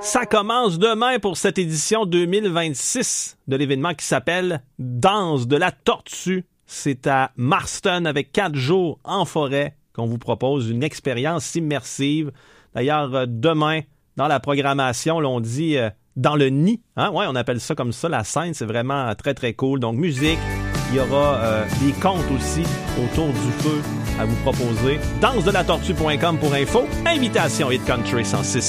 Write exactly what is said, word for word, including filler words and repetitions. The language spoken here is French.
Ça commence demain pour cette édition deux mille vingt-six de l'événement qui s'appelle Danse de la Tortue. C'est à Marston avec quatre jours en forêt qu'on vous propose une expérience immersive. D'ailleurs, demain, dans la programmation, là, on dit euh, dans le nid. Hein? Ouais, on appelle ça comme ça. La scène, c'est vraiment très, très cool. Donc, musique. Il y aura euh, des contes aussi autour du feu à vous proposer. danse de la tortue point com pour info. Invitation Hit Country cent six.